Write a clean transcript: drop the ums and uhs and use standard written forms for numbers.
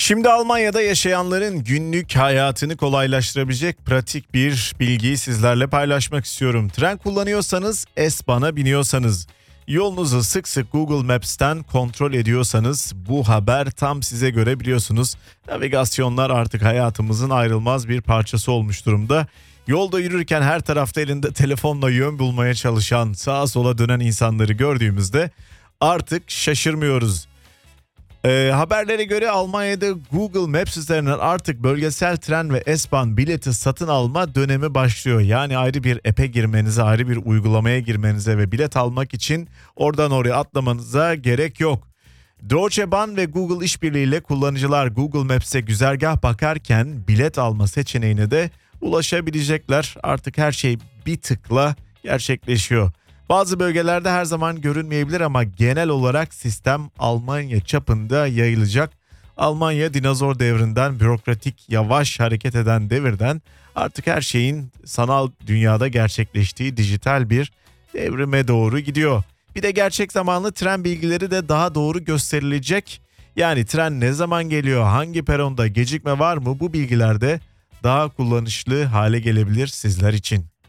Şimdi Almanya'da yaşayanların günlük hayatını kolaylaştırabilecek pratik bir bilgiyi sizlerle paylaşmak istiyorum. Tren kullanıyorsanız, S-Bahn'a biniyorsanız, yolunuzu sık sık Google Maps'ten kontrol ediyorsanız bu haber tam size göre, biliyorsunuz. Navigasyonlar artık hayatımızın ayrılmaz bir parçası olmuş durumda. Yolda yürürken her tarafta elinde telefonla yön bulmaya çalışan, sağa sola dönen insanları gördüğümüzde artık şaşırmıyoruz. Haberlere göre Almanya'da Google Maps üzerinden artık bölgesel tren ve S-Bahn bileti satın alma dönemi başlıyor. Yani ayrı bir app'e girmenize, ayrı bir uygulamaya girmenize ve bilet almak için oradan oraya atlamanıza gerek yok. Deutsche Bahn ve Google işbirliğiyle kullanıcılar Google Maps'e güzergah bakarken bilet alma seçeneğine de ulaşabilecekler. Artık her şey bir tıkla gerçekleşiyor. Bazı bölgelerde her zaman görünmeyebilir ama genel olarak sistem Almanya çapında yayılacak. Almanya dinozor devrinden, bürokratik, yavaş hareket eden devirden artık her şeyin sanal dünyada gerçekleştiği dijital bir devrime doğru gidiyor. Bir de gerçek zamanlı tren bilgileri de daha doğru gösterilecek. Yani tren ne zaman geliyor, hangi peronda gecikme var mı, bu bilgiler de daha kullanışlı hale gelebilir sizler için.